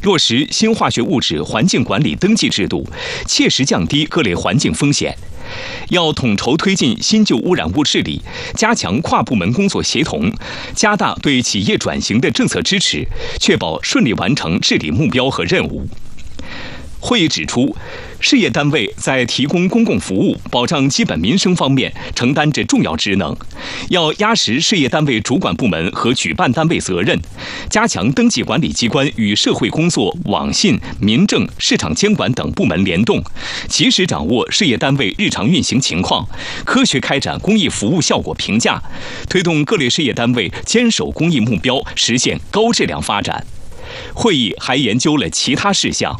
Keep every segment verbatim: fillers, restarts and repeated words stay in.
落实新化学物质环境管理登记制度，切实降低各类环境风险。要统筹推进新旧污染物治理，加强跨部门工作协同，加大对企业转型的政策支持，确保顺利完成治理目标和任务。会议指出，事业单位在提供公共服务、保障基本民生方面承担着重要职能，要压实事业单位主管部门和举办单位责任，加强登记管理机关与社会工作、网信、民政、市场监管等部门联动，及时掌握事业单位日常运行情况，科学开展公益服务效果评价，推动各类事业单位坚守公益目标，实现高质量发展。会议还研究了其他事项。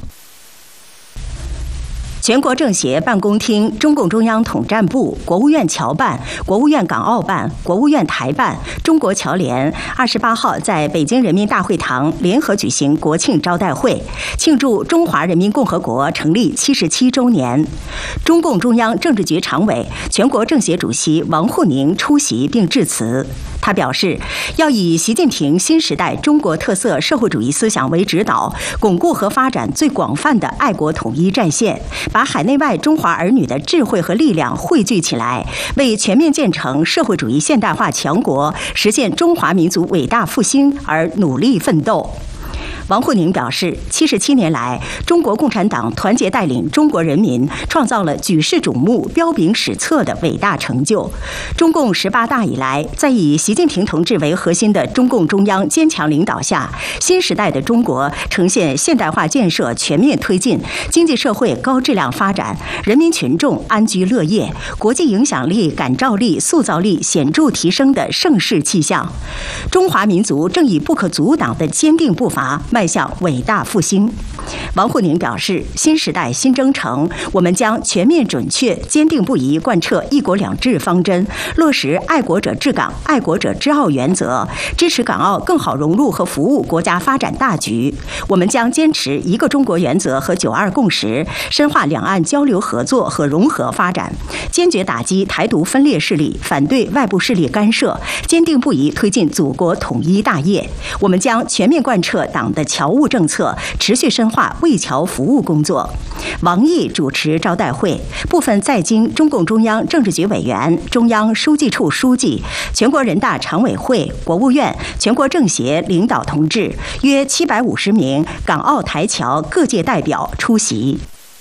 全国政协办公厅、中共中央统战部、国务院侨办、国务院港澳办、国务院台办、中国侨联二十八号在北京人民大会堂联合举行国庆招待会，庆祝中华人民共和国成立七十七周年。中共中央政治局常委、全国政协主席王沪宁出席并致辞。他表示，要以习近平新时代中国特色社会主义思想为指导，巩固和发展最广泛的爱国统一战线，把海内外中华儿女的智慧和力量汇聚起来，为全面建成社会主义现代化强国、实现中华民族伟大复兴而努力奋斗。王沪宁表示，七十七年来，中国共产党团结带领中国人民，创造了举世瞩目、彪炳史册的伟大成就。中共十八大以来，在以习近平同志为核心的中共中央坚强领导下，新时代的中国呈现现代化建设全面推进、经济社会高质量发展、人民群众安居乐业、国际影响力、感召力、塑造力显著提升的盛世气象。中华民族正以不可阻挡的坚定步伐迈向伟大复兴。王沪宁表示，新时代新征程，我们将全面准确、坚定不移贯彻一国两制方针，落实爱国者治港、爱国者治澳原则，支持港澳更好融入和服务国家发展大局。我们将坚持一个中国原则和九二共识，深化两岸交流合作和融合发展，坚决打击台独分裂势力，反对外部势力干涉，坚定不移推进祖国统一大业。我们将全面贯彻党的侨务政策，持续深化为侨服务工作。王毅主持招待会，部分在京中共中央政治局委员、中央书记处书记、全国人大常委会、国务院、全国政协领导同志约七百五十名港澳台侨各界代表出席。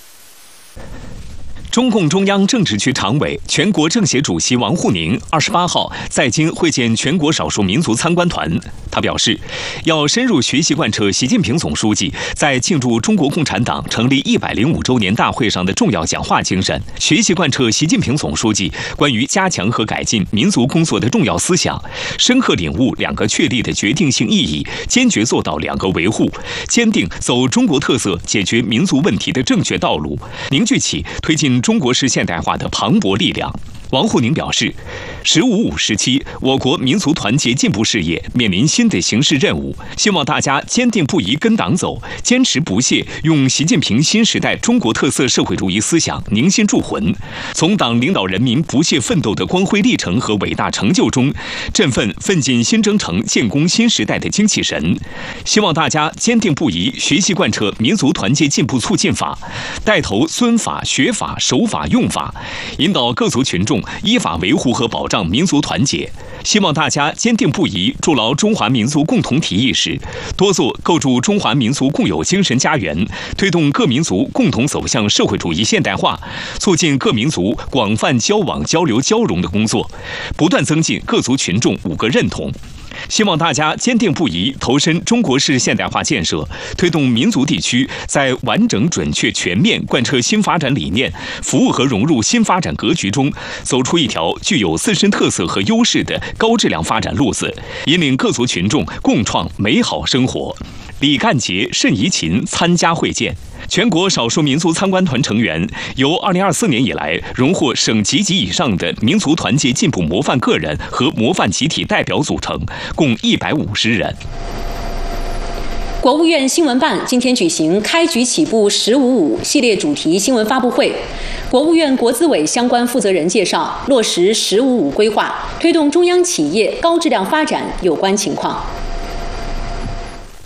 中共中央政治局常委、全国政协主席王沪宁二十八号在京会见全国少数民族参观团。他表示，要深入学习贯彻习近平总书记在庆祝中国共产党成立一百零五周年大会上的重要讲话精神，学习贯彻习近平总书记关于加强和改进民族工作的重要思想，深刻领悟两个确立的决定性意义，坚决做到两个维护，坚定走中国特色解决民族问题的正确道路，凝聚起推进中国式现代化的磅礴力量。王沪宁表示，十五五时期，我国民族团结进步事业面临新的形势任务，希望大家坚定不移跟党走，坚持不懈用习近平新时代中国特色社会主义思想凝心铸魂，从党领导人民不懈奋斗的光辉历程和伟大成就中，振奋奋进新征程、建功新时代的精气神。希望大家坚定不移学习贯彻民族团结进步促进法，带头遵法、学法、守法、用法，引导各族群众依法维护和保障民族团结。希望大家坚定不移筑牢中华民族共同体意识，多做构筑中华民族共有精神家园，推动各民族共同走向社会主义现代化，促进各民族广泛交往交流交融的工作，不断增进各族群众五个认同。希望大家坚定不移投身中国式现代化建设，推动民族地区在完整、准确、全面贯彻新发展理念，服务和融入新发展格局中，走出一条具有自身特色和优势的高质量发展路子，引领各族群众共创美好生活。李干杰、盛怡琴参加会见。全国少数民族参观团成员由二零二四年以来荣获省级及以上的民族团结进步模范个人和模范集体代表组成，共一百五十人。 国务院新闻办今天举行开局起步十五五系列主题新闻发布会，国务院国资委相关负责人介绍落实十五五规划，推动中央企业高质量发展有关情况。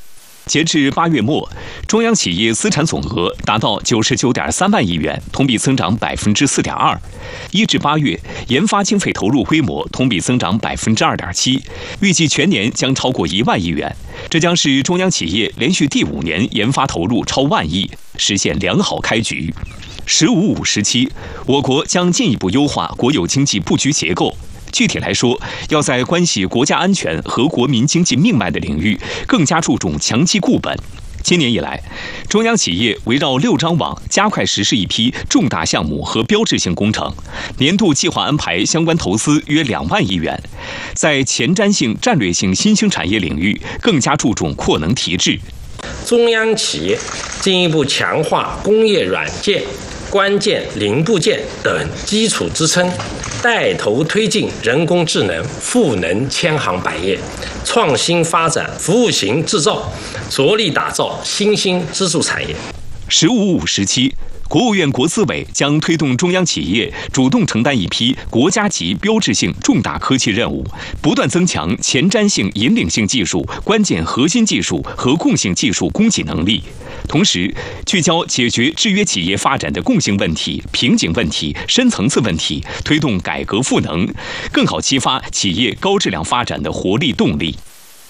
截至八月末，中央企业资产总额达到九十九点三万亿元，同比增长百分之四点二。一至八月，研发经费投入规模同比增长百分之二点七，预计全年将超过一万亿元。这将是中央企业连续第五年研发投入超万亿，实现良好开局。“十五五”时期，我国将进一步优化国有经济布局结构。具体来说，要在关系国家安全和国民经济命脉的领域更加注重强基固本。今年以来，中央企业围绕六张网加快实施一批重大项目和标志性工程，年度计划安排相关投资约两万亿元，在前瞻性、战略性新兴产业领域更加注重扩能提质。 中央企业进一步强化工业软件、关键零部件等基础支撑，带头推进人工智能赋能千行百业，创新发展服务型制造，着力打造新兴支柱产业。 十五五时期，国务院国资委将推动中央企业主动承担一批国家级标志性重大科技任务，不断增强前瞻性、引领性技术、关键核心技术和共性技术供给能力。同时，聚焦解决制约企业发展的共性问题、瓶颈问题、深层次问题，推动改革赋能，更好激发企业高质量发展的活力动力。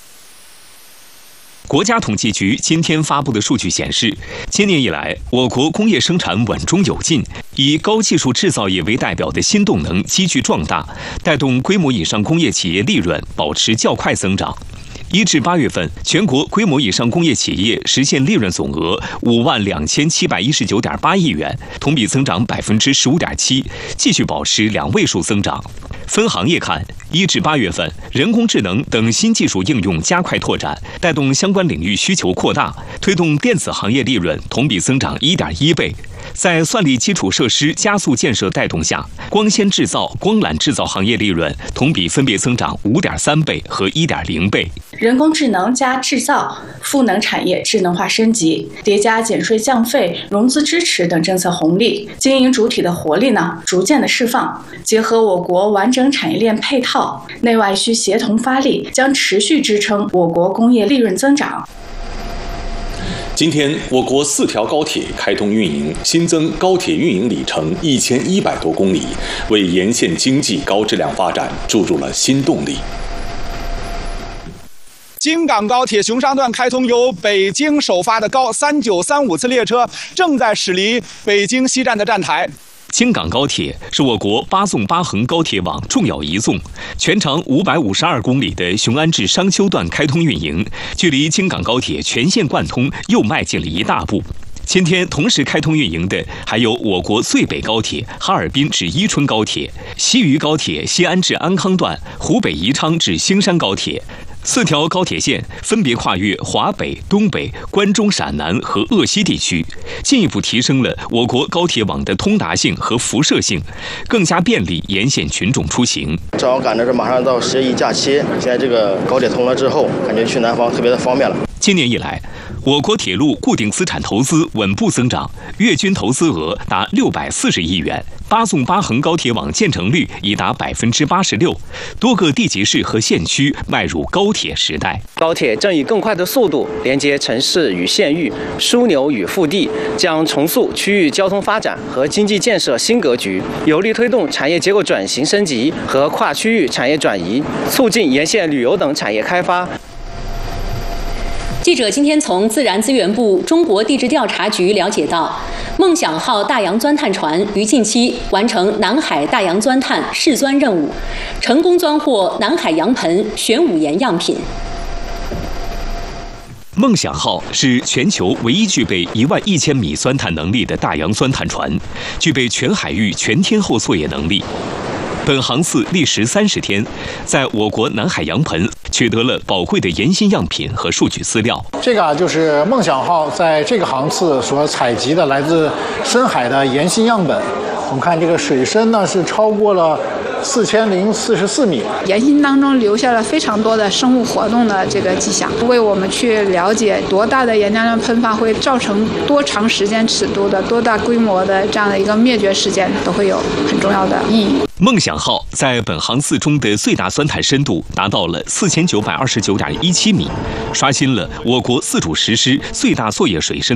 国家统计局今天发布的数据显示，今年以来，我国工业生产稳中有进，以高技术制造业为代表的新动能急剧壮大，带动规模以上工业企业利润保持较快增长。一至八月份，全国规模以上工业企业实现利润总额五万两千七百一十九点八亿元，同比增长百分之十五点七，继续保持两位数增长。分行业看，一至八月份，人工智能等新技术应用加快拓展，带动相关领域需求扩大，推动电子行业利润同比增长一点一倍。在算力基础设施加速建设带动下，光纤制造、光缆制造行业利润同比分别增长五点三倍和一点零倍。 人工智能加制造、赋能产业智能化升级，叠加减税降费、融资支持等政策红利，经营主体的活力呢逐渐的释放。结合我国完整产业链配套，内外需协同发力，将持续支撑我国工业利润增长。 今天，我国四条高铁开通运营，新增高铁运营里程一千一百多公里，为沿线经济高质量发展注入了新动力。 京港高铁熊山段开通，由北京首发的高三九三五次列车正在驶离北京西站的站台。 京港高铁是我国八纵八横高铁网重要一纵，全长五百五十二公里的雄安至商丘段开通运营，距离京港高铁全线贯通又迈进了一大步。今天同时开通运营的还有我国最北高铁哈尔滨至伊春高铁、西渝高铁西安至安康段、湖北宜昌至兴山高铁。四条高铁线分别跨越华北、东北、关中、陕南和鄂西地区，进一步提升了我国高铁网的通达性和辐射性，更加便利沿线群众出行。 正好赶着这马上到十一假期，现在这个高铁通了之后，感觉去南方特别的方便了。 今年以来，我国铁路固定资产投资稳步增长，月均投资额达六百四十亿元，八纵八横高铁网建成率已达百分之八十六，多个地级市和县区迈入高铁时代。 高铁正以更快的速度连接城市与县域，枢纽与腹地，将重塑区域交通发展和经济建设新格局，有力推动产业结构转型升级和跨区域产业转移，促进沿线旅游等产业开发。 记者今天从自然资源部中国地质调查局了解到，梦想号大洋钻探船于近期完成南海大洋钻探试钻任务，成功钻获南海洋盆玄武岩样品。 梦想号是全球唯一具备一万一千米钻探能力的大洋钻探船，具备全海域全天候作业能力。本航次历时三十天，在我国南海洋盆取得了宝贵的岩心样品和数据资料。 这个啊，就是梦想号在这个航次所采集的来自深海的岩心样本。我们看这个水深呢是超过了四千零四十四米， 岩心当中留下了非常多的生物活动的这个迹象，为我们去了解多大的岩浆量喷发会造成多长时间尺度的、多大规模的这样的一个灭绝事件，都会有很重要的意义。 梦想号在本航次中的最大钻探深度达到了四千九百二十九点一七米，刷新了我国自主实施最大作业水深